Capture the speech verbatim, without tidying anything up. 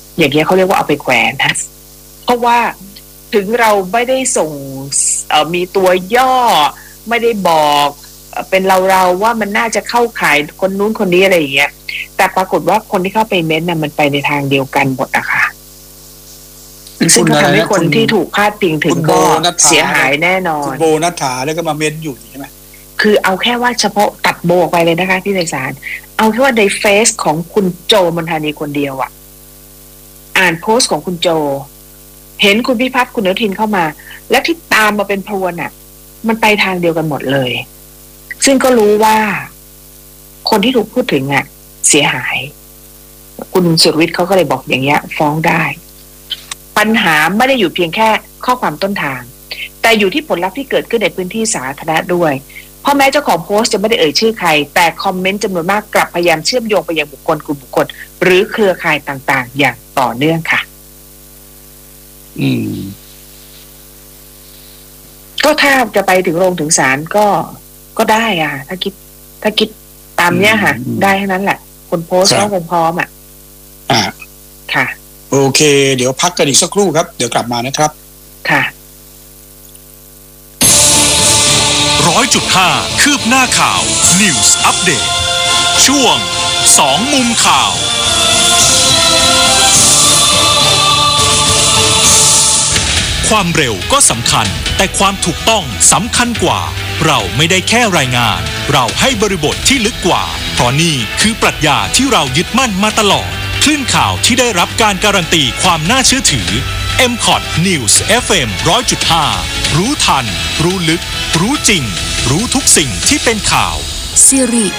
อย่างเงี้ยเขาเรียกว่าเอาไปแขวนนะเพราะว่าถึงเราไม่ได้ส่งมีตัวย่อไม่ได้บอกเป็นเราๆว่ามันน่าจะเข้าข่ายคนนู้นคนนี้อะไรอย่างเงี้ยแต่ปรากฏว่าคนที่เข้าไปเม้นต์น่ะมันไปในทางเดียวกันหมดอะค่ะซึ่งก็ทำให้คนที่ถูกพาดพิงถึงก็เสียหายแน่นอนคุณโบนัฐฐาแล้วก็มาเม้นอยู่ใช่ไหมคือเอาแค่ว่าเฉพาะตัดโบออกไปเลยนะคะพี่ไพศาลเอาแค่ว่าในเฟซของคุณโจมนทานีคนเดียวอะอ่านโพสต์ของคุณโจเห็นคุณพิพัฒน์คุณอนุทินเข้ามาและที่ตามมาเป็นพรวนอะมันไปทางเดียวกันหมดเลยซึ่งก็รู้ว่าคนที่ถูกพูดถึงอะเสียหายคุณสุรวิทย์เขาก็เลยบอกอย่างเงี้ยฟ้องได้ปัญหาไม่ได้อยู่เพียงแค่ข้อความต้นทางแต่อยู่ที่ผลลัพธ์ที่เกิดขึ้นในพื้นที่สาธารณะด้วยเพราะแม้เจ้าของโพสต์จะไม่ได้เอ่ยชื่อใครแต่คอมเมนต์จำนวนมากกลับพยายามเชื่อมโยงไปยังบุคคลกลุ่มบุคคลหรือเครือข่ายต่างๆอย่างต่อเนื่องค่ะอืมก็ถ้าจะไปถึงโรงถึงศาลก็ก็ได้อ่ะถ้าคิดถ้าคิดตามเนี้ยค่ะได้ทั้งนั้นแหละคนโพสต์ก็คงพร้อมอ่ะอ่าค่ะโอเคเดี๋ยวพักกันอีกสักครู่ครับเดี๋ยวกลับมานะครับค่ะร้อยจุดห้าคืบหน้าข่าว News Update ช่วงสองมุมข่าวความเร็วก็สำคัญแต่ความถูกต้องสำคัญกว่าเราไม่ได้แค่รายงานเราให้บริบทที่ลึกกว่าเพราะนี่คือปรัชญาที่เรายึดมั่นมาตลอดคลื่นข่าวที่ได้รับการการันตีความน่าเชื่อถือ เอ็ม คอท News เอฟ เอ็ม หนึ่งร้อยจุดห้า รู้ทันรู้ลึกรู้จริงรู้ทุกสิ่งที่เป็นข่าว Siri